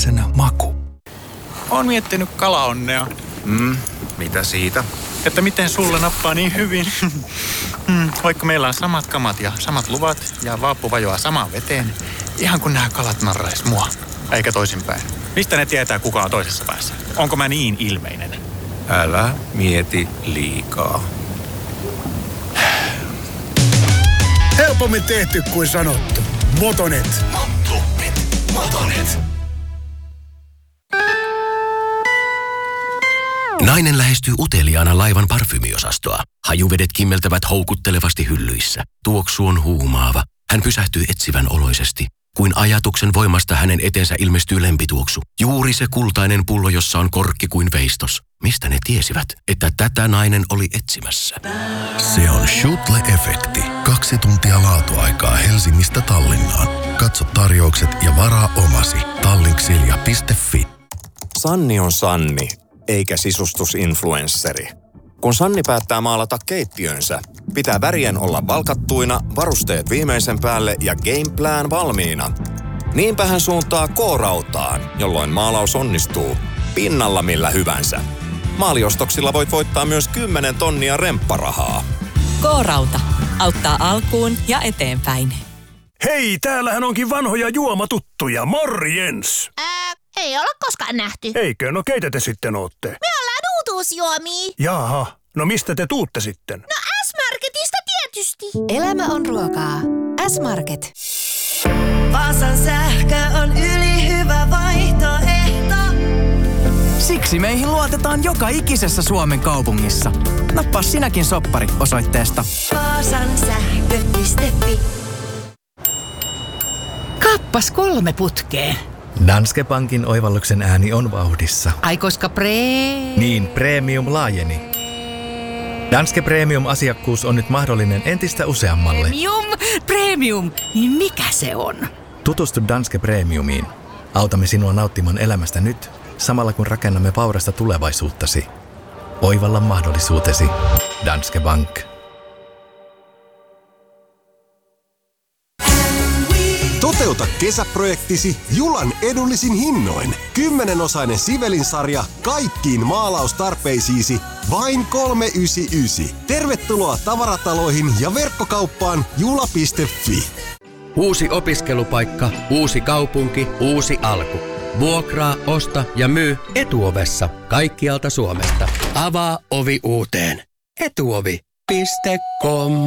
viimeisenä maku. Oon miettinyt kalaonnea. Mitä siitä? Että miten sulle nappaa niin hyvin. Vaikka meillä on samat kamat ja samat luvat ja vaappu vajoaa samaan veteen. Ihan kun nämä kalat narrais mua. Eikä toisinpäin. Mistä ne tietää, kuka on toisessa päässä? Onko mä niin ilmeinen? Älä mieti liikaa. Helpommin tehty kuin sanottu. Motonet. Motonet. Nainen lähestyy uteliaana laivan parfymiosastoa. Hajuvedet kimmeltävät houkuttelevasti hyllyissä. Tuoksu on huumaava. Hän pysähtyy etsivän oloisesti. Kuin ajatuksen voimasta hänen eteensä ilmestyy lempituoksu. Juuri se kultainen pullo, jossa on korkki kuin veistos. Mistä ne tiesivät, että tätä nainen oli etsimässä? Se on Schutle-efekti. 2 tuntia laatuaikaa Helsingistä Tallinnaan. Katso tarjoukset ja varaa omasi. Tallinksilja.fi. Sanni on Sanni, eikä sisustusinfluensseri. Kun Sanni päättää maalata keittiönsä, pitää värien olla valkattuina, varusteet viimeisen päälle ja gameplan valmiina. Niinpä hän suuntaa K-rautaan, jolloin maalaus onnistuu pinnalla millä hyvänsä. Maaliostoksilla voit voittaa myös 10 tonnia rempparahaa. K-rauta auttaa alkuun ja eteenpäin. Hei, täällähän onkin vanhoja juomatuttuja. Morjens! Ei olla koskaan nähty. Eikö? No keitä te sitten ootte? Me ollaan uutuusjuomia. Jaha, no mistä te tuutte sitten? No S-Marketista tietysti. Elämä on ruokaa. S-Market. Vaasan sähkö on ylihyvä vaihtoehto. Siksi meihin luotetaan joka ikisessä Suomen kaupungissa. Nappaa sinäkin soppari osoitteesta vaasansähkö.fi. Kappas 3 putkeen. Danske Bankin oivalluksen ääni on vauhdissa. Ai koska Niin, Premium laajeni. Danske Premium-asiakkuus on nyt mahdollinen entistä useammalle. Premium. Niin mikä se on? Tutustu Danske Premiumiin. Autamme sinua nauttimaan elämästä nyt, samalla kun rakennamme vaurasta tulevaisuuttasi. Oivalla mahdollisuutesi. Danske Bank. Toteuta kesäprojektisi Julan edullisin hinnoin. 10-osainen Sivelin-sarja kaikkiin maalaustarpeisiisi vain 399. Tervetuloa tavarataloihin ja verkkokauppaan jula.fi. Uusi opiskelupaikka, uusi kaupunki, uusi alku. Vuokraa, osta ja myy Etuovessa kaikkialta Suomesta. Avaa ovi uuteen. Etuovi.com.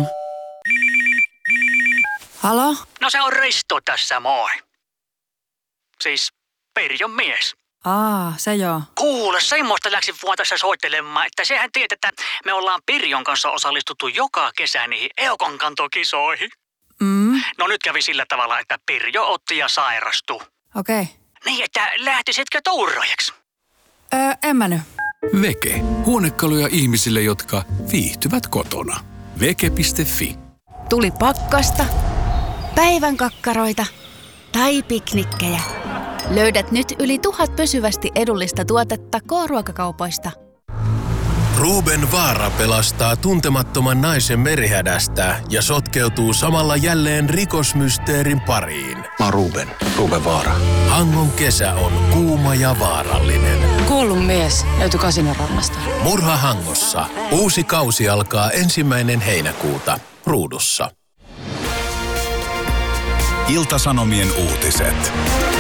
Halo? No se on Risto tässä, moi. Siis Pirjon mies. Se joo. Kuule, semmoista läksin vuotaessa soittelemaan, että sehän tiedät, että me ollaan Pirjon kanssa osallistuttu joka kesä niihin Eukonkantokisoihin. No nyt kävi sillä tavalla, että Pirjo otti ja sairastui. Okei. Niin, että lähtisitkö tuuraajaksi? En mä nyt. Veke. Huonekaluja ihmisille, jotka viihtyvät kotona. Veke.fi. Tuli pakkasta, päivän kakkaroita tai piknikkejä. Löydät nyt yli 1000 pysyvästi edullista tuotetta K-ruokakaupoista. Ruben Vaara pelastaa tuntemattoman naisen merihädästä ja sotkeutuu samalla jälleen rikosmysteerin pariin. Mä oon Ruben Vaara. Hangon kesä on kuuma ja vaarallinen. Kuollut mies löytyi Kasinorannasta. Murha Hangossa. Uusi kausi alkaa 1. heinäkuuta. Ruudussa. Ilta-Sanomien uutiset.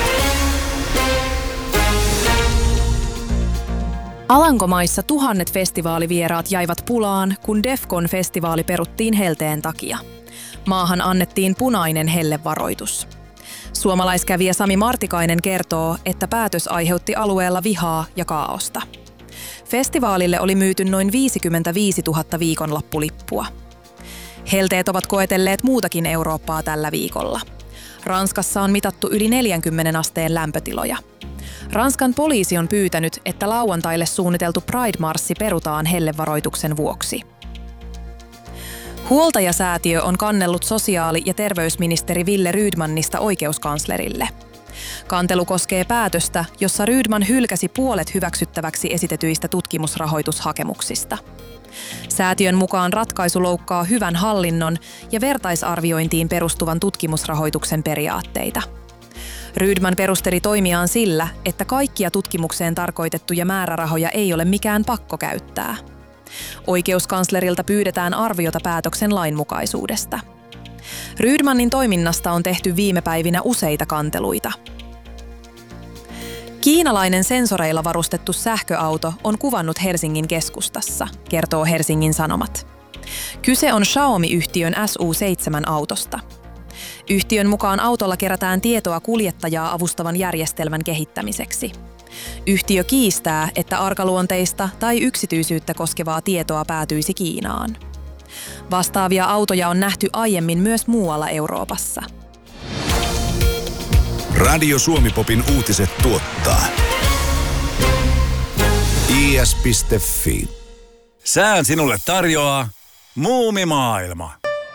Alankomaissa 1000 festivaalivieraat jäivät pulaan, kun Defcon-festivaali peruttiin helteen takia. Maahan annettiin punainen hellevaroitus. Suomalaiskävijä Sami Martikainen kertoo, että päätös aiheutti alueella vihaa ja kaaosta. Festivaalille oli myyty noin 55 000 viikonloppulippua. Helteet ovat koetelleet muutakin Eurooppaa tällä viikolla. Ranskassa on mitattu yli 40 asteen lämpötiloja. Ranskan poliisi on pyytänyt, että lauantaille suunniteltu Pride-marssi perutaan hellevaroituksen vuoksi. Huoltajasäätiö on kannellut sosiaali- ja terveysministeri Wille Rydmanista oikeuskanslerille. Kantelu koskee päätöstä, jossa Rydman hylkäsi puolet hyväksyttäväksi esitetyistä tutkimusrahoitushakemuksista. Säätiön mukaan ratkaisu loukkaa hyvän hallinnon ja vertaisarviointiin perustuvan tutkimusrahoituksen periaatteita. Rydman perusteli toimiaan sillä, että kaikkia tutkimukseen tarkoitettuja määrärahoja ei ole mikään pakko käyttää. Oikeuskanslerilta pyydetään arviota päätöksen lainmukaisuudesta. Rydmanin toiminnasta on tehty viime päivinä useita kanteluita. Kiinalainen sensoreilla varustettu sähköauto on kuvannut Helsingin keskustassa, kertoo Helsingin Sanomat. Kyse on Xiaomi-yhtiön SU7-autosta. Yhtiön mukaan autolla kerätään tietoa kuljettajaa avustavan järjestelmän kehittämiseksi. Yhtiö kiistää, että arkaluonteista tai yksityisyyttä koskevaa tietoa päätyisi Kiinaan. Vastaavia autoja on nähty aiemmin myös muualla Euroopassa. Radio Suomi-popin uutiset tuottaa is.fi. Sään sinulle tarjoaa Muumimaailma.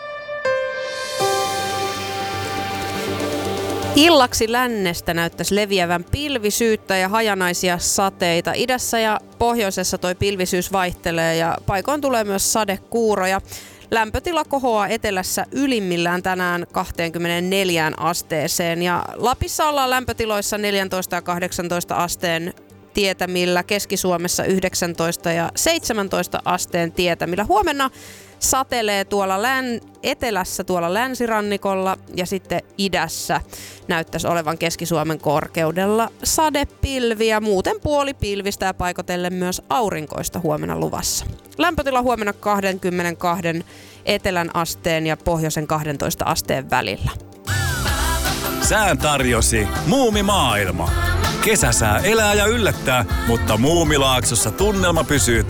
Illaksi lännestä näyttäisi leviävän pilvisyyttä ja hajanaisia sateita. Idässä ja pohjoisessa toi pilvisyys vaihtelee ja paikoin tulee myös sadekuuroja. Lämpötila kohoaa etelässä ylimmillään tänään 24 asteeseen ja Lapissa ollaan lämpötiloissa 14 ja 18 asteen tietämillä, Keski-Suomessa 19 ja 17 asteen tietämillä. Huomenna satelee tuolla etelässä tuolla länsirannikolla ja sitten idässä näyttäisi olevan Keski-Suomen korkeudella sadepilviä, muuten puolipilvistä ja paikotellen myös aurinkoista huomenna luvassa. Lämpötila huomenna 22 etelän asteen ja pohjoisen 12 asteen välillä. Sään tarjosi Muumimaailma. Kesäsää elää ja yllättää, mutta Muumilaaksossa tunnelma pysyy